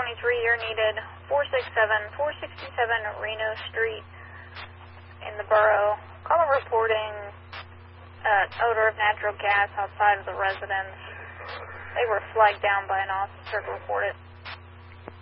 you're needed 467 Reno Street in the borough. Caller reporting odor of natural gas outside of the residence. They were flagged down by an officer to report it.